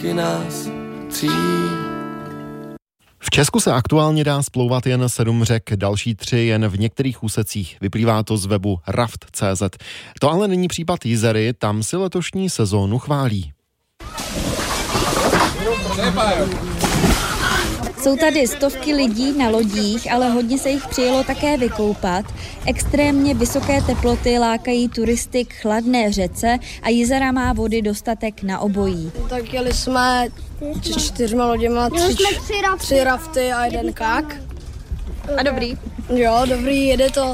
nás tří. V Česku se aktuálně dá splouvat jen 7 řek, další 3 jen v některých úsecích. Vyplývá to z webu raft.cz. To ale není případ Jizery, tam si letošní sezónu chválí. Jsou tady stovky lidí na lodích, ale hodně se jich přijelo také vykoupat. Extrémně vysoké teploty lákají turisty k chladné řece a Jizera má vody dostatek na obojí. Tak jeli jsme 4 loděma, 3 rafty a 1 kák. A dobrý? Jo, dobrý, jede to.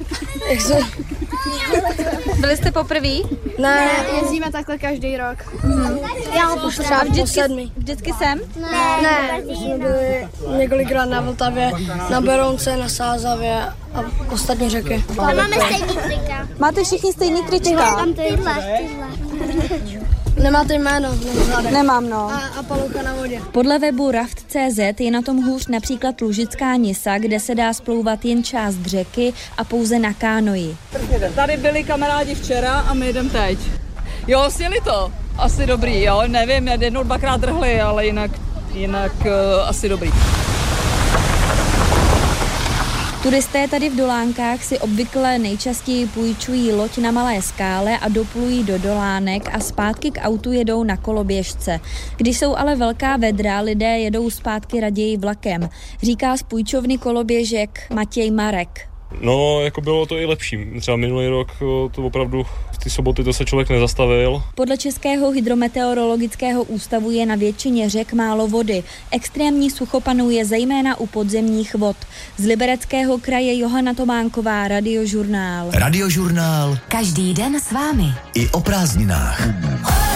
Byli jste poprvé? Ne, jezdíme takhle každý rok. Já už třeba vždycky sem? Ne, jsme byli několikrát na Vltavě, na Berounce, na Sázavě a ostatní řeky. A máme stejný trika. Máte všichni stejný trička? Tyhle. Nemáte jméno? Nemám, no. A palouka na vodě. Podle webu raft.cz je na tom hůř například Lužická Nisa, kde se dá splouvat jen část řeky a pouze na kánoji. Tady byli kamarádi včera a my jdem teď. Jo, sjeli to. Asi dobrý, jo, nevím, 1-2krát drhli, ale jinak asi dobrý. Turisté tady v Dolánkách si obvykle nejčastěji půjčují loď na malé skále a doplují do Dolánek a zpátky k autu jedou na koloběžce. Když jsou ale velká vedra, lidé jedou zpátky raději vlakem, říká z půjčovny koloběžek Matěj Marek. No, jako bylo to i lepší. Třeba minulý rok to opravdu v ty soboty to se člověk nezastavil. Podle Českého hydrometeorologického ústavu je na většině řek málo vody. Extrémní sucho panuje zejména u podzemních vod. Z Libereckého kraje Johana Tománková, Radiožurnál. Radiožurnál. Každý den s vámi. I o prázdninách.